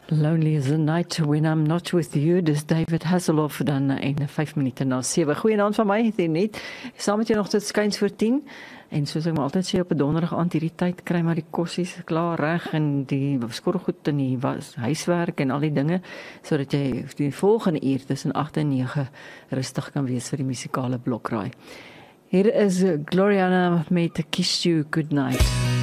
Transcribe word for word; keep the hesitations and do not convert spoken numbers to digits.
Lonely as the night when I'm not with you. Dis David Hasselhoff dan en vyf minute na sewe. Goeienaand van my, dit net. Saam met jou nog tot skuins voor tien. En soos ek maar altyd sê op 'n donderdag aand hierdie tyd kry maar die kossies klaar reg en die skorrelgoed en die was, huiswerk en al die dinge sodat jy die volgende uur tussen agt en nege rustig kan wees vir die musikale blokraai. Hier is Gloriana met Kiss You Goodnight.